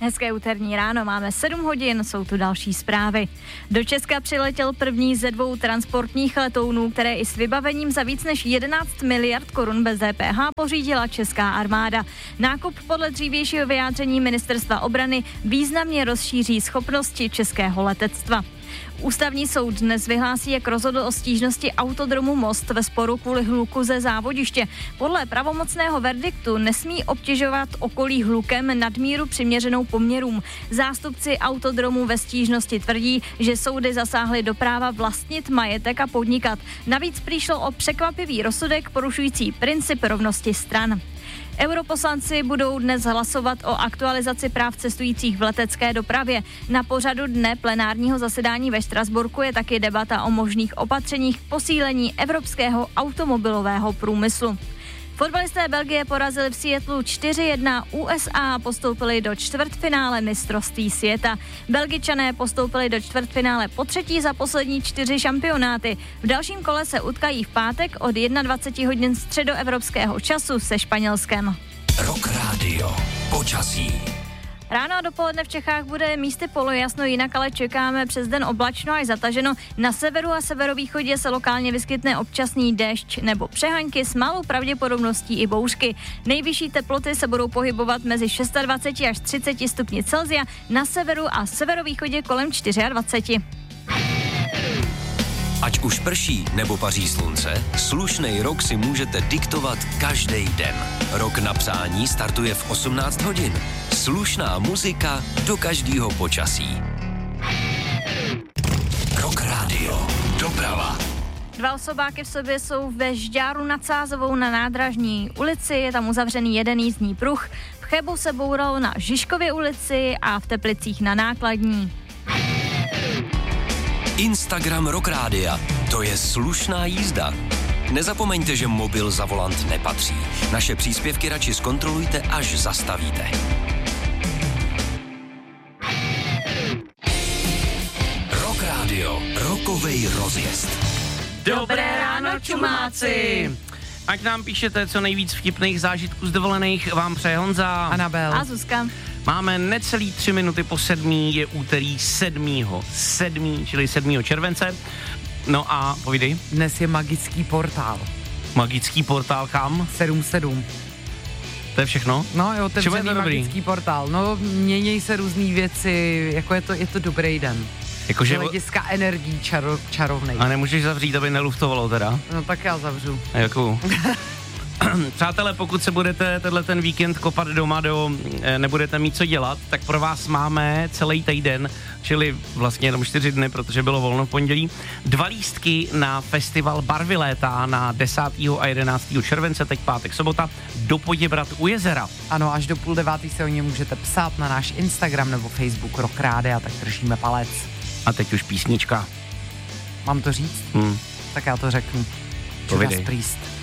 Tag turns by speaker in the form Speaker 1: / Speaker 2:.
Speaker 1: Hezké úterní ráno, máme 7 hodin, jsou tu další zprávy. Do Česka přiletěl první ze 2 transportních letounů, které i s vybavením za víc než 11 miliard korun bez DPH pořídila česká armáda. Nákup podle dřívějšího vyjádření ministerstva obrany významně rozšíří schopnosti českého letectva. Ústavní soud dnes vyhlásí, jak rozhodl o stížnosti Autodromu Most ve sporu kvůli hluku ze závodiště. Podle pravomocného verdiktu nesmí obtěžovat okolí hlukem nadmíru přiměřenou poměrům. Zástupci Autodromu ve stížnosti tvrdí, že soudy zasáhly do práva vlastnit majetek a podnikat. Navíc přišlo o překvapivý rozsudek porušující princip rovnosti stran. Europoslanci budou dnes hlasovat o aktualizaci práv cestujících v letecké dopravě. Na pořadu dne plenárního zasedání ve Štrasburku je taky debata o možných opatřeních k posílení evropského automobilového průmyslu. Fotbalisté Belgie porazili v Seattlu 4-1 USA a postoupili do čtvrtfinále mistrovství světa. Belgičané postoupili do čtvrtfinále po třetí za poslední 4 šampionáty. V dalším kole se utkají v pátek od 21 hodin středoevropského času se Španělskem.
Speaker 2: Rock Radio. Počasí.
Speaker 1: Ráno a dopoledne v Čechách bude místy polojasno, jinak ale čekáme přes den oblačno až zataženo. Na severu a severovýchodě se lokálně vyskytne občasný déšť nebo přehaňky s malou pravděpodobností i bouřky. Nejvyšší teploty se budou pohybovat mezi 26 až 30 stupni Celsia, na severu a severovýchodě kolem 24.
Speaker 2: Ať už prší nebo paří slunce, slušnej rok si můžete diktovat každý den. Rok na přání startuje v 18 hodin. Slušná muzika do každého počasí. Rock Radio. Doprava.
Speaker 1: 2 osobáky v sobě jsou ve Žďáru nad Sázovou na Nádražní ulici, je tam uzavřený jeden jízdní pruh. V Chebu se bouralo na Žižkově ulici a v Teplicích na Nákladní.
Speaker 2: Instagram Rock Rádia. To je slušná jízda. Nezapomeňte, že mobil za volant nepatří. Naše příspěvky radši zkontrolujte, až zastavíte. Rock Radio. Rokovej rozjezd.
Speaker 3: Dobré ráno, čumáci! Ať nám píšete co nejvíc vtipných zážitků z dovolených, vám přeje Honza,
Speaker 4: Anabel
Speaker 1: A Zuzka.
Speaker 3: Máme necelý 3 minuty po 7, je úterý 7. čili 7. července. No a povídej.
Speaker 4: Dnes je magický portál.
Speaker 3: Magický portál kam?
Speaker 4: 7-7.
Speaker 3: To je všechno?
Speaker 4: No, je otevřený
Speaker 3: to dobrý?
Speaker 4: magický portál. No, mění se různý věci, jako je to dobrý den.
Speaker 3: Jakože...
Speaker 4: Z hlediska energií čarovnej.
Speaker 3: A nemůžeš zavřít, aby neluftovalo teda?
Speaker 4: No tak já zavřu.
Speaker 3: Jako... Přátelé, pokud se budete ten víkend kopat doma, nebudete mít co dělat, tak pro vás máme celý týden, čili vlastně jenom 4 dny, protože bylo volno v pondělí, 2 lístky na festival Barvy léta na 10. a 11. července, teď pátek, sobota, do Poděbrad u jezera.
Speaker 4: Ano, až do 8:30 se o něm můžete psát na náš Instagram nebo Facebook Rock Rádia, tak držíme palec.
Speaker 3: A teď už písnička.
Speaker 4: Mám to říct? Tak já to řeknu.
Speaker 3: Povídej.
Speaker 4: Judas Priest.